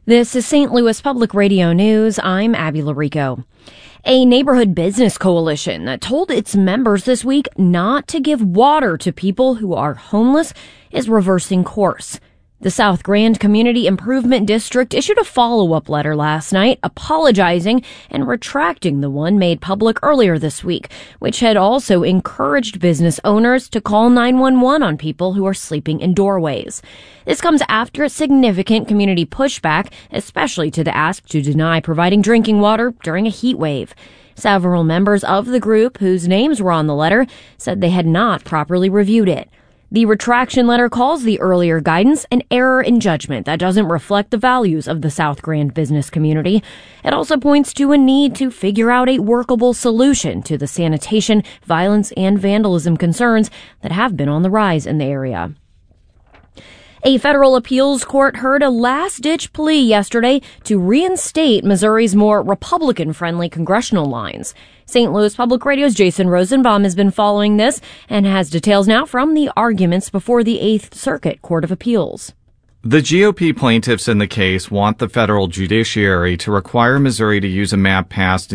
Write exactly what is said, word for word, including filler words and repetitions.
This is Saint Louis Public Radio News. I'm Abby Larico. A neighborhood business coalition that told its members this week not to give water to people who are homeless is reversing course. The South Grand Community Improvement District issued a follow-up letter last night apologizing and retracting the one made public earlier this week, which had also encouraged business owners to call nine one one on people who are sleeping in doorways. This comes after significant community pushback, especially to the ask to deny providing drinking water during a heat wave. Several members of the group, whose names were on the letter, said they had not properly reviewed it. The retraction letter calls the earlier guidance an error in judgment that doesn't reflect the values of the South Grand business community. It also points to a need to figure out a workable solution to the sanitation, violence, and vandalism concerns that have been on the rise in the area. A federal appeals court heard a last-ditch plea yesterday to reinstate Missouri's more Republican-friendly congressional lines. Saint Louis Public Radio's Jason Rosenbaum has been following this and has details now from the arguments before the Eighth Circuit Court of Appeals. The G O P plaintiffs in the case want the federal judiciary to require Missouri to use a map passed